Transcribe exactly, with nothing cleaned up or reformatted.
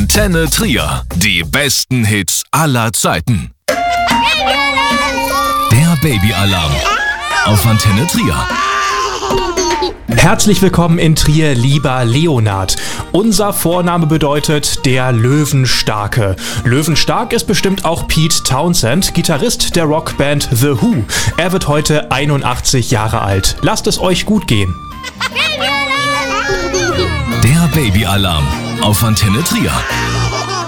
Antenne Trier. Die besten Hits aller Zeiten. Der Babyalarm auf Antenne Trier. Herzlich willkommen in Trier, lieber Leonard. Unser Vorname bedeutet der Löwenstarke. Löwenstark ist bestimmt auch Pete Townshend, Gitarrist der Rockband The Who. Er wird heute einundachtzig Jahre alt. Lasst es euch gut gehen. Der Babyalarm auf Antenne Trier.